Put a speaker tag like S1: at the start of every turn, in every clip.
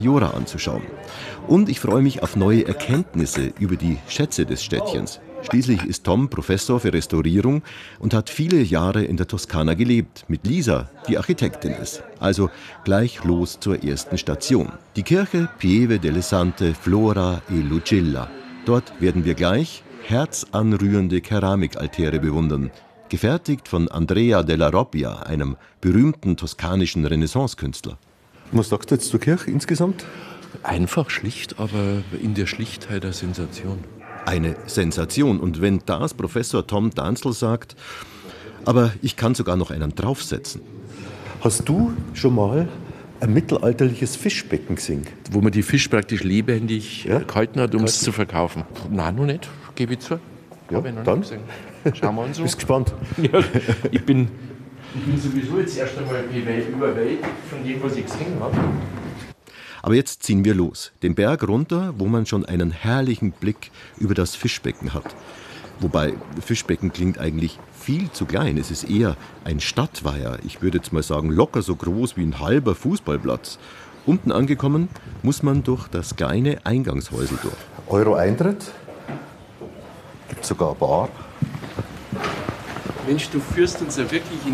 S1: Fiora anzuschauen. Und ich freue mich auf neue Erkenntnisse über die Schätze des Städtchens. Schließlich ist Tom Professor für Restaurierung und hat viele Jahre in der Toskana gelebt, mit Lisa, die Architektin ist. Also gleich los zur ersten Station. Die Kirche Pieve delle Sante Flora e Lucilla. Dort werden wir gleich herzanrührende Keramikaltäre bewundern, gefertigt von Andrea della Robbia, einem berühmten toskanischen Renaissancekünstler.
S2: Was sagst du jetzt zur Kirche insgesamt?
S3: Einfach schlicht, aber in der Schlichtheit eine Sensation.
S1: Eine Sensation. Und wenn das Professor Tom Danzel sagt, aber ich kann sogar noch einen draufsetzen.
S2: Hast du schon mal ein mittelalterliches Fischbecken gesehen?
S3: Wo man die Fisch praktisch lebendig gehalten hat, um es zu verkaufen. Nein, noch nicht, gebe ich zu.
S2: Ja, dann
S3: schauen wir uns so.
S2: Bist gespannt.
S3: Ja, ich bin sowieso jetzt erst einmal überwältigt von dem, was ich gesehen habe.
S1: Aber jetzt ziehen wir los, den Berg runter, wo man schon einen herrlichen Blick über das Fischbecken hat. Wobei, Fischbecken klingt eigentlich viel zu klein. Es ist eher ein Stadtweiher. Ich würde jetzt mal sagen, locker so groß wie ein halber Fußballplatz. Unten angekommen, muss man durch das kleine Eingangshäusel durch.
S2: Euro Eintritt? Gibt sogar eine Bar.
S3: Mensch, du führst uns ja wirklich in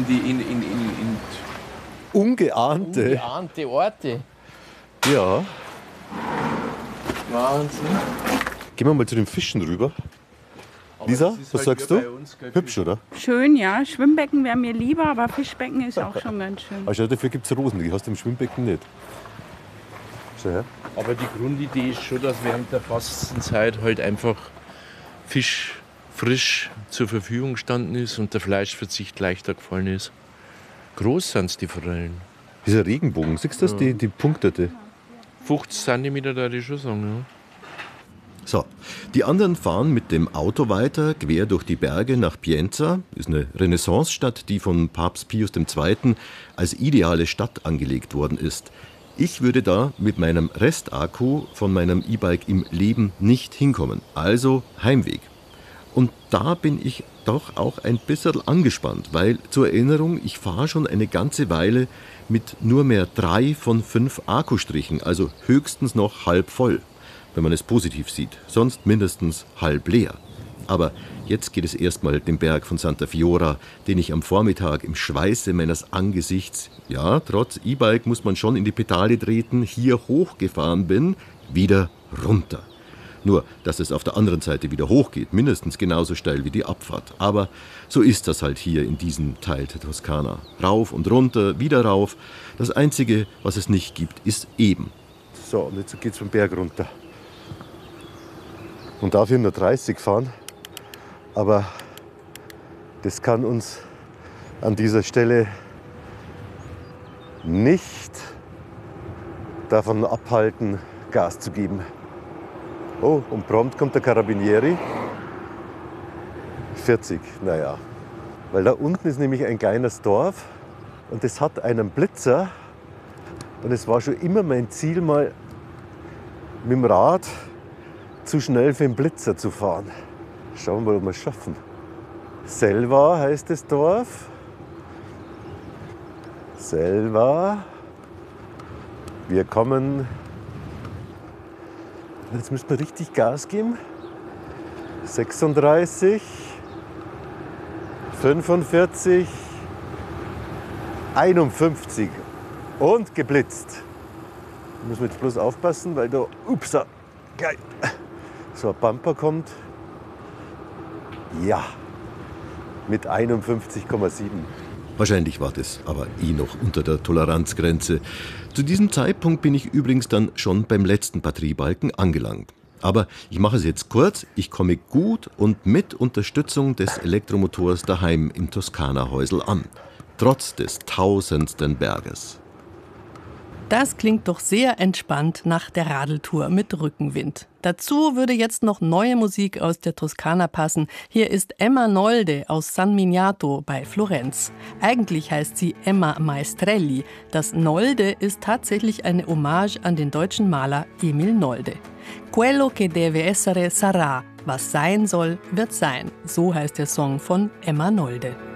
S2: Ungeahnte
S3: Orte.
S2: Ja.
S3: Wahnsinn.
S2: Gehen wir mal zu den Fischen rüber. Lisa, was sagst du? Hübsch, oder?
S4: Schön, ja. Schwimmbecken wäre mir lieber, aber Fischbecken ist auch schon ganz schön.
S2: Aber schau, dafür gibt es Rosen, die hast du im Schwimmbecken nicht. Schau her.
S3: Aber die Grundidee ist schon, dass während der Fastenzeit halt einfach Fisch frisch zur Verfügung gestanden ist und der Fleischverzicht leichter gefallen ist. Groß sind die Forellen.
S2: Dieser Regenbogen, siehst du das? Die punktete.
S3: 50 cm da ich schon sagen, ja.
S1: So, die anderen fahren mit dem Auto weiter, quer durch die Berge nach Pienza. Das ist eine Renaissancestadt, die von Papst Pius II. Als ideale Stadt angelegt worden ist. Ich würde da mit meinem Restakku von meinem E-Bike im Leben nicht hinkommen. Also Heimweg. Und da bin ich doch auch ein bisschen angespannt, weil zur Erinnerung, ich fahre schon eine ganze Weile mit nur mehr 3 von 5 Akkustrichen, also höchstens noch halb voll, wenn man es positiv sieht, sonst mindestens halb leer. Aber jetzt geht es erstmal den Berg von Santa Fiora, den ich am Vormittag im Schweiße meines Angesichts, ja, trotz E-Bike muss man schon in die Pedale treten, hier hochgefahren bin, wieder runter. Nur, dass es auf der anderen Seite wieder hochgeht, mindestens genauso steil wie die Abfahrt. Aber so ist das halt hier in diesem Teil der Toskana. Rauf und runter, wieder rauf. Das Einzige, was es nicht gibt, ist eben.
S2: So, und jetzt geht's vom Berg runter. Und darf hier nur 30 fahren. Aber das kann uns an dieser Stelle nicht davon abhalten, Gas zu geben. Oh, und prompt kommt der Carabinieri. 40, naja. Weil da unten ist nämlich ein kleines Dorf und das hat einen Blitzer. Und es war schon immer mein Ziel, mal mit dem Rad zu schnell für den Blitzer zu fahren. Schauen wir mal, ob wir es schaffen. Selva heißt das Dorf. Selva. Wir kommen. Jetzt müssen wir richtig Gas geben. 36, 45, 51 und geblitzt. Da müssen wir jetzt bloß aufpassen, weil da gleich so ein Bumper kommt. Ja, mit 51,7.
S1: Wahrscheinlich war das aber noch unter der Toleranzgrenze. Zu diesem Zeitpunkt bin ich übrigens dann schon beim letzten Batteriebalken angelangt. Aber ich mache es jetzt kurz. Ich komme gut und mit Unterstützung des Elektromotors daheim im Toskana-Häusl an. Trotz des tausendsten Berges.
S5: Das klingt doch sehr entspannt nach der Radeltour mit Rückenwind. Dazu würde jetzt noch neue Musik aus der Toskana passen. Hier ist Emma Nolde aus San Miniato bei Florenz. Eigentlich heißt sie Emma Maestrelli. Das Nolde ist tatsächlich eine Hommage an den deutschen Maler Emil Nolde. Quello che deve essere sarà. Was sein soll, wird sein. So heißt der Song von Emma Nolde.